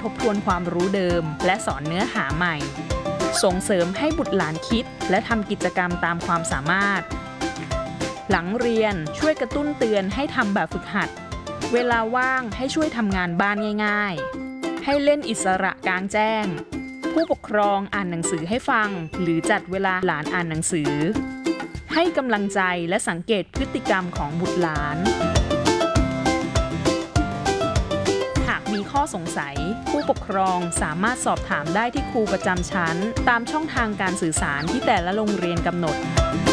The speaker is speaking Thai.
ทบทวนความรู้เดิมและสอนเนื้อหาใหม่ส่งเสริมให้บุตรหลานคิดและทำกิจกรรมตามความสามารถหลังเรียนช่วยกระตุ้นเตือนให้ทำแบบฝึกหัดเวลาว่างให้ช่วยทำงานบ้านง่ายๆให้เล่นอิสระกลางแจ้งผู้ปกครองอ่านหนังสือให้ฟังหรือจัดเวลาหลานอ่านหนังสือให้กำลังใจและสังเกตพฤติกรรมของบุตรหลานหากมีข้อสงสัยผู้ปกครองสามารถสอบถามได้ที่ครูประจำชั้นตามช่องทางการสื่อสารที่แต่ละโรงเรียนกำหนด